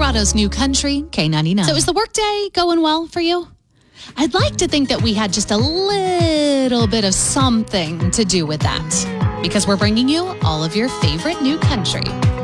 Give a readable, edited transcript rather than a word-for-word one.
Colorado's New Country, K99. So is the workday going well for you? I'd like to think that we had just a little bit of something to do with that, because we're bringing you all of your favorite new country.